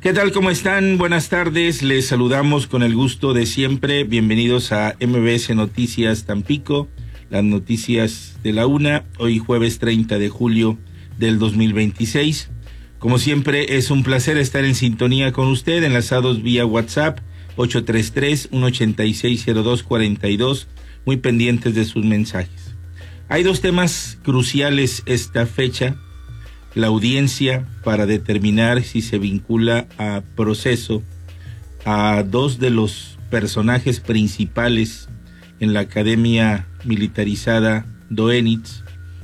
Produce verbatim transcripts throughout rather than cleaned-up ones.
¿Qué tal? ¿Cómo están? Buenas tardes. Les saludamos con el gusto de siempre. Bienvenidos a M B S Noticias Tampico, las noticias de la una, hoy jueves treinta de julio del dos mil veintiséis. Como siempre, es un placer estar en sintonía con usted, enlazados vía WhatsApp ocho tres tres, uno ocho seis, cero dos cuatro dos, muy pendientes de sus mensajes. Hay dos temas cruciales esta fecha: la audiencia para determinar si se vincula a proceso a dos de los personajes principales en la Academia Militarizada Doenitz,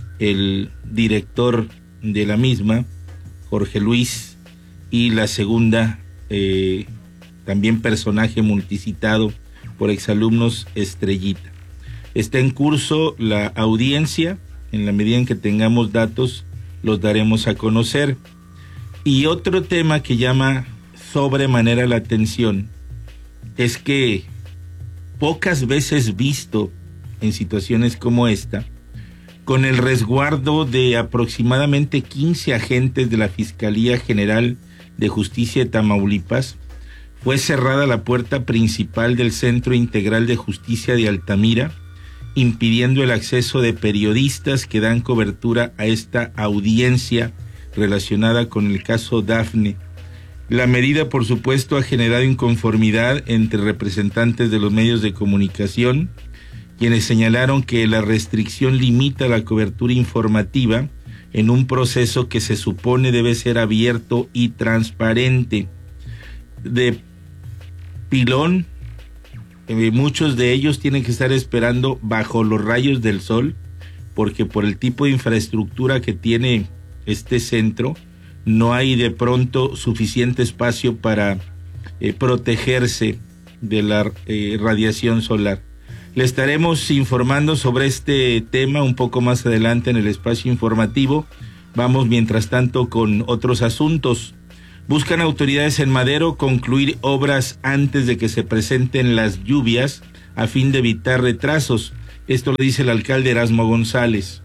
el director de la misma, Jorge Luis, y la segunda, eh, también personaje multicitado por exalumnos, Estrellita. Está en curso la audiencia. En la medida en que tengamos datos, los daremos a conocer. Y otro tema que llama sobremanera la atención es que pocas veces visto en situaciones como esta, con el resguardo de aproximadamente quince agentes de la Fiscalía General de Justicia de Tamaulipas, fue cerrada la puerta principal del Centro Integral de Justicia de Altamira, impidiendo el acceso de periodistas que dan cobertura a esta audiencia relacionada con el caso Dafne. La medida, por supuesto, ha generado inconformidad entre representantes de los medios de comunicación, quienes señalaron que la restricción limita la cobertura informativa en un proceso que se supone debe ser abierto y transparente. De pilón, eh, muchos de ellos tienen que estar esperando bajo los rayos del sol, porque por el tipo de infraestructura que tiene este centro, no hay de pronto suficiente espacio para eh, protegerse de la eh, radiación solar. Le estaremos informando sobre este tema un poco más adelante en el espacio informativo. Vamos mientras tanto con otros asuntos. Buscan autoridades en Madero concluir obras antes de que se presenten las lluvias a fin de evitar retrasos. Esto lo dice el alcalde Erasmo González.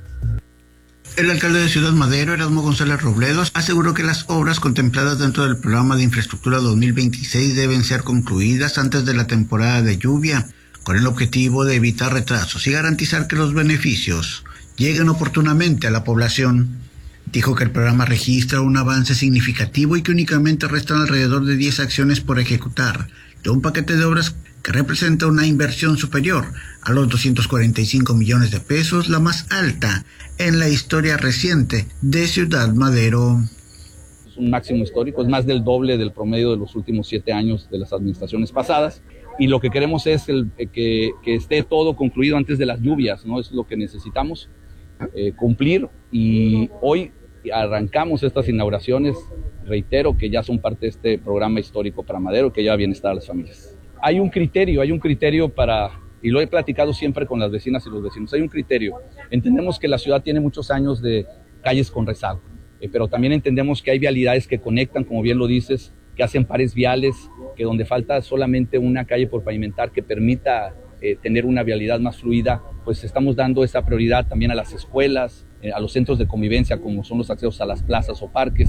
El alcalde de Ciudad Madero, Erasmo González Robledo, aseguró que las obras contempladas dentro del programa de infraestructura dos mil veintiséis deben ser concluidas antes de la temporada de lluvia, con el objetivo de evitar retrasos y garantizar que los beneficios lleguen oportunamente a la población. Dijo que el programa registra un avance significativo y que únicamente restan alrededor de diez acciones por ejecutar, de un paquete de obras que representa una inversión superior a los doscientos cuarenta y cinco millones de pesos, la más alta en la historia reciente de Ciudad Madero. Es un máximo histórico, es más del doble del promedio de los últimos siete años de las administraciones pasadas, y lo que queremos es el, que, que esté todo concluido antes de las lluvias, ¿no? Es lo que necesitamos eh, cumplir, y hoy arrancamos estas inauguraciones. Reitero que ya son parte de este programa histórico para Madero, que lleva bienestar a las familias. Hay un criterio, hay un criterio para, y lo he platicado siempre con las vecinas y los vecinos, hay un criterio. Entendemos que la ciudad tiene muchos años de calles con rezago, eh, pero también entendemos que hay vialidades que conectan, como bien lo dices, que hacen pares viales, que donde falta solamente una calle por pavimentar que permita eh, tener una vialidad más fluida, pues estamos dando esa prioridad también a las escuelas, eh, a los centros de convivencia, como son los accesos a las plazas o parques.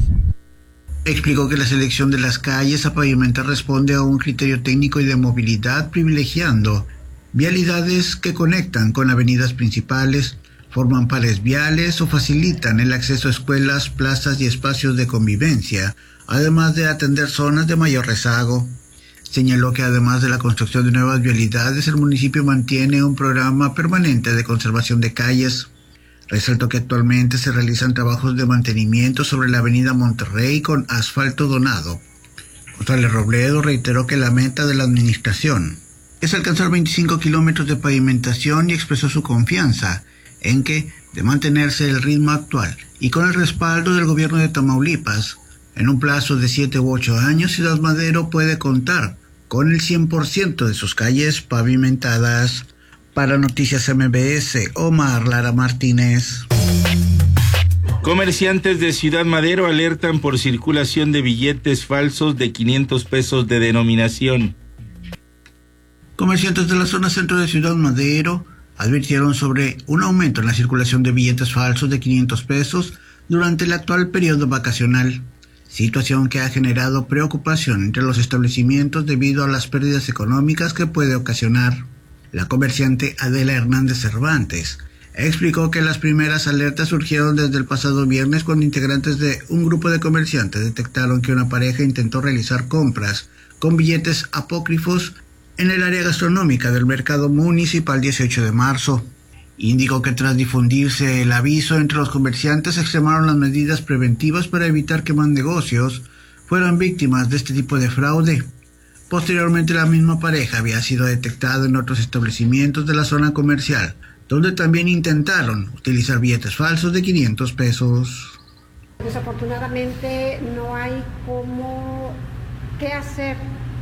Explicó que la selección de las calles a pavimentar responde a un criterio técnico y de movilidad, privilegiando vialidades que conectan con avenidas principales, forman pares viales o facilitan el acceso a escuelas, plazas y espacios de convivencia, además de atender zonas de mayor rezago. Señaló que además de la construcción de nuevas vialidades, el municipio mantiene un programa permanente de conservación de calles. Resaltó que actualmente se realizan trabajos de mantenimiento sobre la avenida Monterrey con asfalto donado. González Robledo reiteró que la meta de la administración es alcanzar veinticinco kilómetros de pavimentación y expresó su confianza en que, de mantenerse el ritmo actual y con el respaldo del gobierno de Tamaulipas, en un plazo de siete u ocho años, Ciudad Madero puede contar con el cien por ciento de sus calles pavimentadas. Para Noticias M B S, Omar Lara Martínez. Comerciantes de Ciudad Madero alertan por circulación de billetes falsos de quinientos pesos de denominación. Comerciantes de la zona centro de Ciudad Madero advirtieron sobre un aumento en la circulación de billetes falsos de quinientos pesos durante el actual periodo vacacional. situación que ha generado preocupación entre los establecimientos debido a las pérdidas económicas que puede ocasionar. La comerciante Adela Hernández Cervantes explicó que las primeras alertas surgieron desde el pasado viernes cuando integrantes de un grupo de comerciantes detectaron que una pareja intentó realizar compras con billetes apócrifos en el área gastronómica del mercado municipal dieciocho de marzo. Indicó que tras difundirse el aviso entre los comerciantes se extremaron las medidas preventivas para evitar que más negocios fueran víctimas de este tipo de fraude. Posteriormente la misma pareja había sido detectada en otros establecimientos de la zona comercial, donde también intentaron utilizar billetes falsos de quinientos pesos. Desafortunadamente no hay cómo, qué hacer,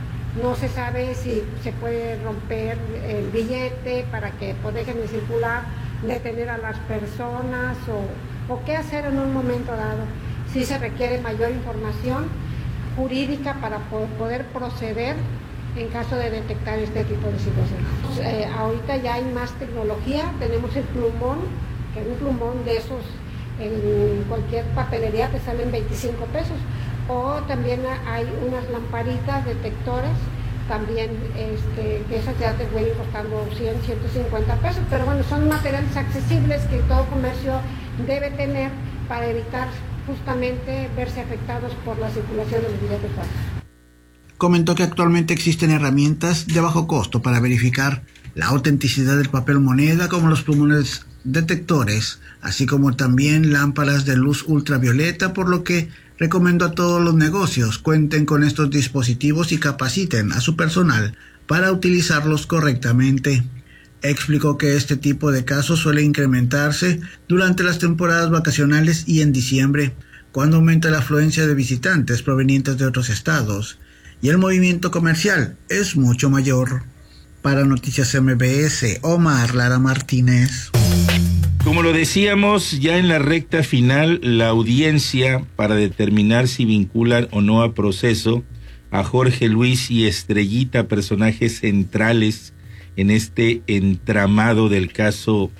no se sabe si se puede romper el billete para que dejen de circular, detener a las personas o, o qué hacer en un momento dado. Sí se requiere mayor información jurídica para poder proceder en caso de detectar este tipo de situaciones. Eh, ahorita ya hay más tecnología, tenemos el plumón, que un plumón de esos en cualquier papelería te salen veinticinco pesos, o también hay unas lamparitas detectores, también este, que esas ya te vienen costando cien, ciento cincuenta pesos, pero bueno, son materiales accesibles que todo comercio debe tener para evitar justamente verse afectados por la circulación de los billetes falsos. Comentó que actualmente existen herramientas de bajo costo para verificar la autenticidad del papel moneda, como los plumones detectores, así como también lámparas de luz ultravioleta, por lo que recomendó a todos los negocios cuenten con estos dispositivos y capaciten a su personal para utilizarlos correctamente. Explicó que este tipo de casos suele incrementarse durante las temporadas vacacionales y en diciembre, cuando aumenta la afluencia de visitantes provenientes de otros estados y el movimiento comercial es mucho mayor. Para Noticias M B S, Omar Lara Martínez. Como lo decíamos, ya en la recta final, la audiencia para determinar si vinculan o no a proceso a Jorge Luis y Estrellita, personajes centrales en este entramado del caso